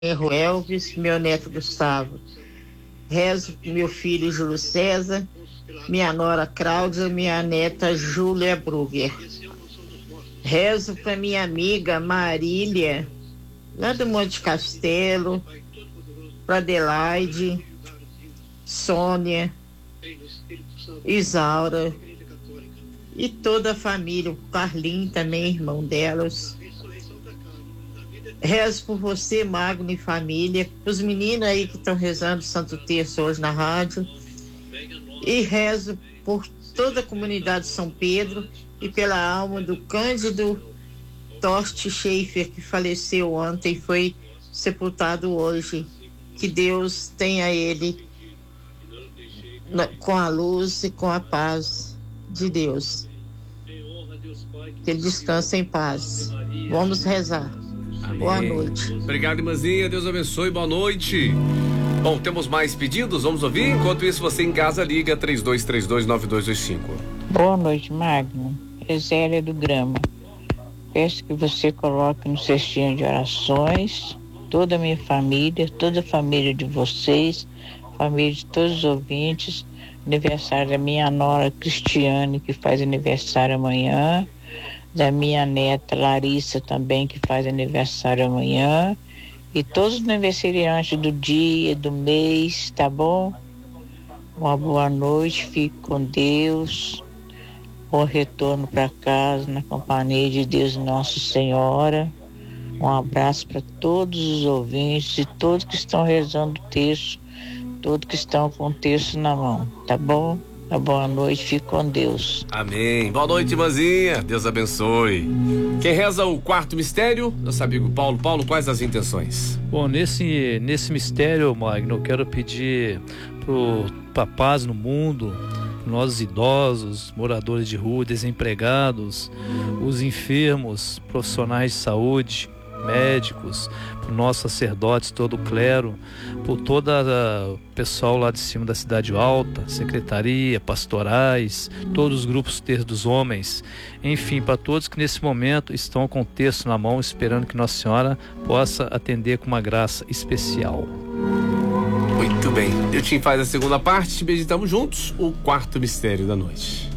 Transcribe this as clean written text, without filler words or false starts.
genro Elvis, meu neto Gustavo. Rezo pro meu filho Júlio César, minha nora Cláudia, minha neta Júlia Brugger. Rezo para minha amiga Marília, lá do Monte Castelo, para Adelaide, Sônia, Isaura e toda a família, o Carlinho também, irmão delas. Rezo por você, Magno e família, os meninos aí que estão rezando Santo Terço hoje na rádio. E rezo por toda a comunidade de São Pedro e pela alma do Cândido Torte Schaefer, que faleceu ontem, foi sepultado hoje. Que Deus tenha ele com a luz e com a paz de Deus. Que ele descanse em paz. Vamos rezar. Amém. Boa noite. Obrigado, irmãzinha. Deus abençoe. Boa noite. Bom, temos mais pedidos? Vamos ouvir? Enquanto isso, você em casa liga 3232-9225. Boa noite, Magno. É Zélia do Grama. Peço que você coloque no cestinho de orações toda a minha família, toda a família de vocês, família de todos os ouvintes, aniversário da minha nora Cristiane, que faz aniversário amanhã, da minha neta Larissa também, que faz aniversário amanhã, e todos os aniversariantes do dia, do mês, tá bom? Uma boa noite, fique com Deus, bom retorno para casa, na companhia de Deus Nossa Senhora. Um abraço para todos os ouvintes e todos que estão rezando o texto, todos que estão com o texto na mão, tá bom? Uma boa noite, fique com Deus. Amém. Boa noite, irmãzinha. Deus abençoe. Quem reza o quarto mistério, nosso amigo Paulo. Paulo, quais as intenções? Bom, nesse mistério, Magno, eu quero pedir pra paz no mundo, nós idosos, moradores de rua, desempregados, os enfermos, profissionais de saúde, médicos, por nossos sacerdotes, todo o clero, por todo o pessoal lá de cima da Cidade Alta, secretaria, pastorais, todos os grupos dos homens, enfim, para todos que nesse momento estão com o texto na mão, esperando que Nossa Senhora possa atender com uma graça especial. Muito bem. Eu te faz a segunda parte, meditamos juntos o quarto mistério da noite.